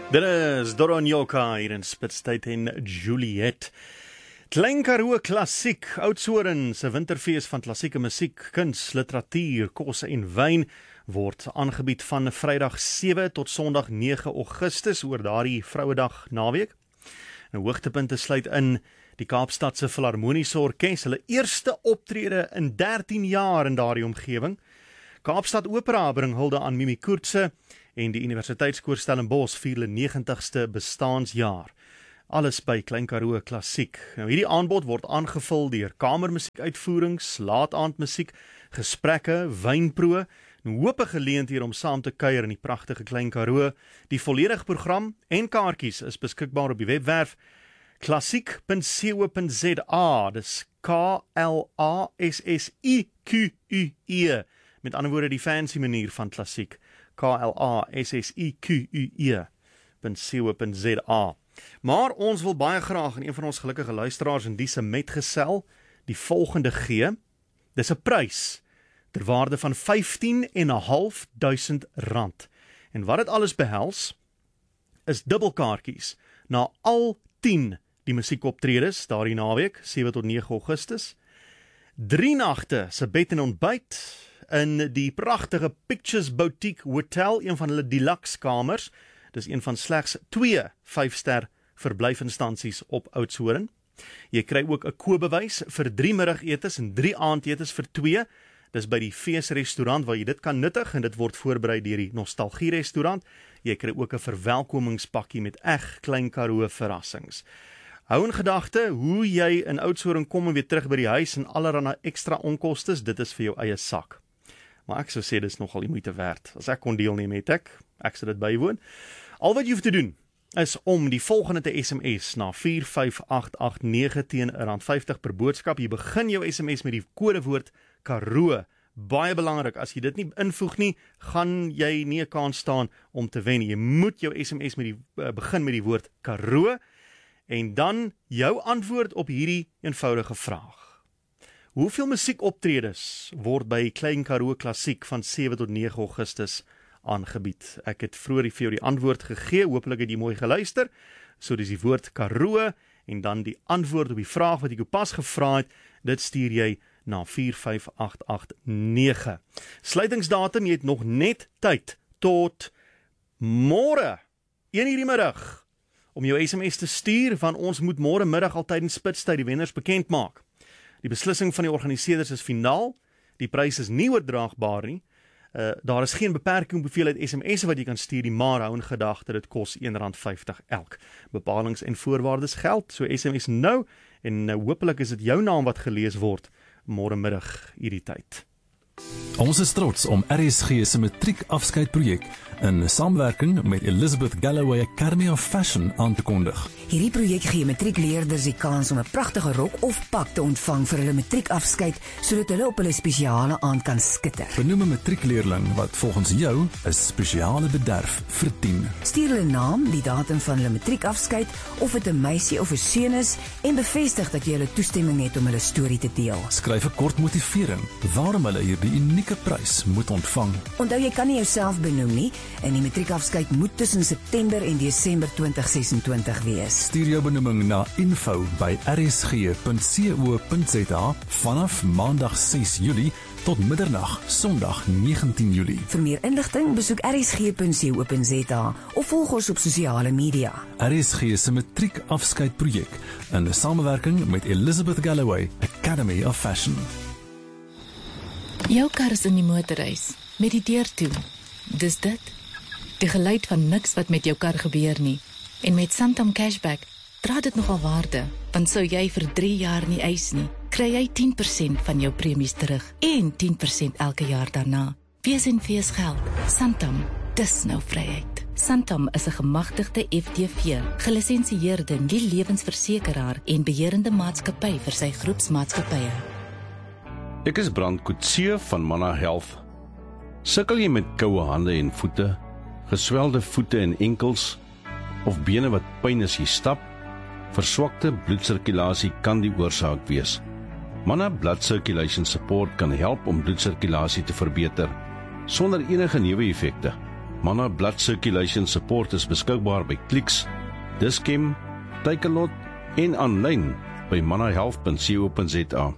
Dit is Doro Njoka hier in Spitstyd en Juliet. Klein Karoo Klassiek, Oudtshoorn se winterfees van klassieke musiek, kuns, literatuur, kos en wyn word aangebied van Vrydag 7 tot Sondag 9 Augustus oor daardie Vrouedag naweek. Nou hoogtepunte sluit in die Kaapstadse Filharmoniese Orkes, hulle eerste optrede in 13 jaar in daardie omgewing. Kaapstad Opera bring hulde aan Mimi Koortse en die Universiteitskoor Stellenbosch vier hulle 90ste bestaansjaar. Alles by Klein Karoo Klassiek. Nou hierdie aanbod word aangevul deur kamermusiekuitvoerings, laataandmusiek, gesprekke, wynproe, 'n hoop geleenthede om saam te kuier in die pragtige Klein Karoo. Die volledige program en kaartjies is beskikbaar op die webwerf klassiek.co.za. Dis KLASSIQUE. Met ander woorde die fancy manier van klassiek. KLASSIQUE.co.za. Maar ons wil baie graag aan een van ons gelukkige luisteraars in die metgesel die volgende gee. Dis 'n prys ter waarde van R15.500. En wat dit alles behels, is dubbelkaartjies na al 10 die musiekoptredes daardie naweek, 7 tot 9 Augustus. 3 nagte se bed en ontbyt in die pragtige Pictures Boutique Hotel, een van hulle deluxe kamers. Dis een van slegs 2 5-ster verblyfinstansies op Oudtshoorn. Jy kry ook 'n koopbewys vir 3 middagetes en 3 aandetes vir 2. Dis by die feesrestaurant waar jy dit kan nuttig en dit word voorberei deur die Nostalgie restaurant. Jy kry ook 'n verwelkomingspakkie met Klein Karoo verrassings. Hou in gedagte hoe jy in Oudtshoorn kom en weer terug by die huis en allerlei ekstra onkostes, dit is vir jou eie sak. Maar ek sou sê dis nogal die moeite werd. As ek kon deelneem het ek sou dit bywoon. Al wat jy hoef te doen is om die volgende te SMS na 45889 teen R50 per boodskap. Jy begin jou SMS met die kodewoord Karoo. Baie belangrik, as jy dit nie invoeg nie, gaan jy nie 'n kans staan om te wen. Jy moet jou SMS begin met die woord Karoo en dan jou antwoord op hierdie eenvoudige vraag. Hoeveel musiekoptredes word by Klein Karoo Klassiek van 7 tot 9 Augustus aangebied? Ek het vroeër vir jou die antwoord gegee, hopelik het jy mooi geluister. So dis die woord Karoo en dan die antwoord op die vraag wat ek jou pas gevra het, dit stuur jy na 45889. Sluitingsdatum, jy het nog net tyd tot môre 1:00 die middag om jou SMS te stuur, van ons moet môre middag al tydens Spitstyd die wenners bekend maak. Die beslissing van die organiseerders is finaal, die prys is nie oordraagbaar nie, daar is geen beperking op hoeveelheid SMS'e wat jy kan stuur nie, maar hou in gedagte, dit kos R1.50 elk. Bepalings en voorwaardes geld, so SMS nou, en hopelik is dit jou naam wat gelees word, môre middag hierdie tyd. Ons is trots om RSG se matriekafskeidprojek in samewerking met Elizabeth Galloway Academy of Fashion aan te kondig. Hierdie projek gee matriekleerders die kans om 'n pragtige rok of pak te ontvang vir hulle matriekafskeid, sodat hulle op hulle spesiale aand kan skitter. Benoem 'n matriekleerling wat volgens jou 'n spesiale bederf verdien. Stuur hulle naam, die datum van hulle matriekafskeid, of dit 'n meisie of 'n seun is, en bevestig dat jy hulle toestemming het om hulle storie te deel. Skryf 'n kort motivering waarom hulle hierdie unieke prys moet ontvang. Onthou, jy kan nie jouself benoem nie, en die matriekafskeid moet tussen September en Desember 2026 wees. Stuur jou benoeming na info@rsg.co.za vanaf Maandag 6 Julie tot middernag Sondag 19 Julie. Vir meer inligting besoek rsg.co.za of volg ons op sosiale media. RSG se matriekafskeidprojek in samewerking met Elizabeth Galloway Academy of Fashion. Jou kar is in die motorhuis, met die deur toe. Dis dit. Die geluid van niks wat met jou kar gebeur nie. En met Santam Cashback dra dit nogal waarde, want sou jy vir 3 jaar nie eis nie, kry jy 10% van jou premies terug en 10% elke jaar daarna. Wees en wees geld. Santam, dis nou vryheid. Santam is 'n gemagtigde FTV, gelisensieerde nie lewensversekeraar en beheerende maatskappy vir sy groepsmaatskappye. Ek is Brand Coetzee van Manna Health. Sukkel jy met koue hande en voete, geswelde voete en enkels, of bene wat pyn as jy stap? Verswakte bloedsirkulasie kan die oorsaak wees. Manna Blood Circulation Support kan help om bloedsirkulasie te verbeter, sonder enige neeweffekte. Mana Blood Circulation Support is beskikbaar by Clicks, Dis-Chem, Takealot en aanlyn by manahealth.co.za.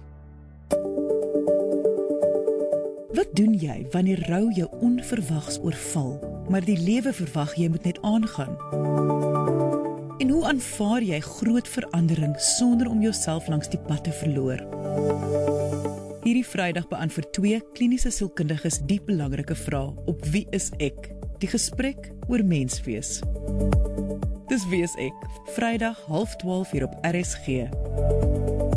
Wat doen jy wanneer rou jou onverwags oorval, maar die lewe verwag jy moet net aangaan? En hoe aanvaar jy groot verandering sonder om jouself langs die pad te verloor? Hierdie Vrydag beantwoord 2 kliniese sielkundiges die belangrike vraag op Wie is ek? Die gesprek oor menswees. Dis Wie is ek? Vrydag 11:30 hier op RSG.